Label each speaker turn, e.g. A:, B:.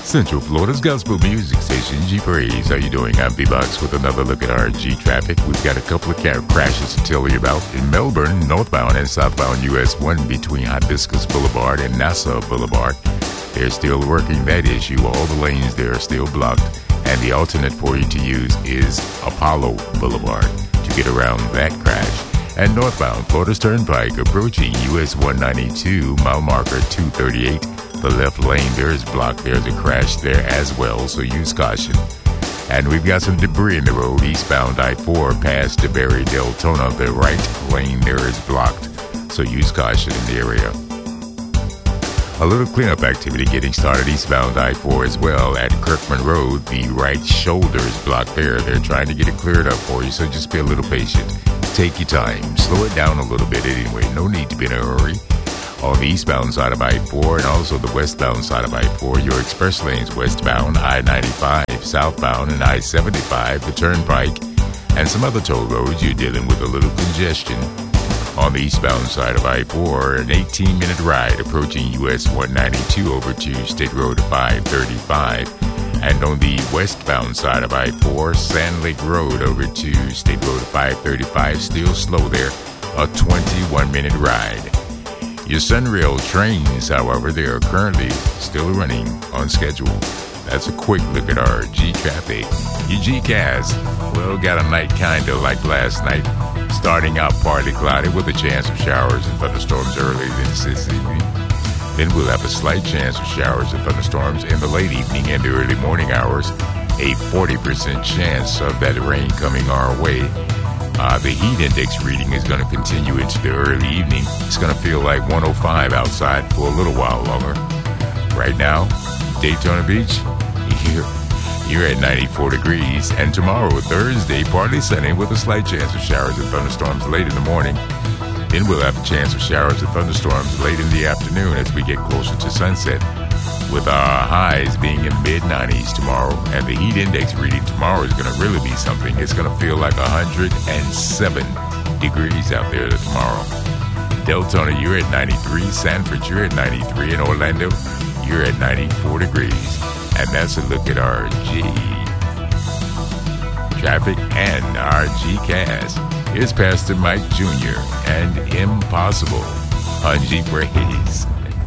A: Central Florida's gospel music station, G Praise. How you doing? I'm B-Box with another look at our G traffic. We've got a couple of crashes to tell you about in Melbourne, northbound and southbound US 1 between Hibiscus Boulevard and Nassau Boulevard. They're still working that issue. All the lanes there are still blocked, and the alternate for you to use is Apollo Boulevard to get around that crash. And northbound Florida's Turnpike approaching US 192, mile marker 238. The left lane there is blocked. There's a crash there as well, so use caution. And we've got some debris in the road eastbound I-4 past DeBerry Deltona. The right lane there is blocked, so use caution in the area. A little cleanup activity getting started eastbound I-4 as well at Kirkman Road. The right shoulder is blocked there. They're trying to get it cleared up for you, so just be a little patient. Take your time. Slow it down a little bit anyway. No need to be in a hurry. On the eastbound side of I-4 and also the westbound side of I-4, your express lanes westbound, I-95, southbound, and I-75, the Turnpike, and some other toll roads, you're dealing with a little congestion. On the eastbound side of I-4, an 18-minute ride approaching US 192 over to State Road 535. And on the westbound side of I-4, Sand Lake Road over to State Road 535, still slow there, a 21-minute ride. Your Sunrail trains, however, they are currently still running on schedule. That's a quick look at our G traffic. Your G-Cast, well, got a night kinda like last night. Starting out partly cloudy with a chance of showers and thunderstorms early this evening. Then we'll have a slight chance of showers and thunderstorms in the late evening and the early morning hours. A 40% chance of that rain coming our way. The heat index reading is going to continue into the early evening. It's going to feel like 105 outside for a little while longer. Right now, Daytona Beach, you're at 94 degrees. And tomorrow, Thursday, partly sunny with a slight chance of showers and thunderstorms late in the morning. Then we'll have a chance of showers and thunderstorms late in the afternoon as we get closer to sunset, with our highs being in mid-90s tomorrow. And the heat index reading tomorrow is going to really be something. It's going to feel like 107 degrees out there tomorrow. Deltona, you're at 93. Sanford, you're at 93. And Orlando, you're at 94 degrees. And that's a look at our G traffic and our G-Cast. Here's Pastor Mike Jr. and Impossible on G Praise.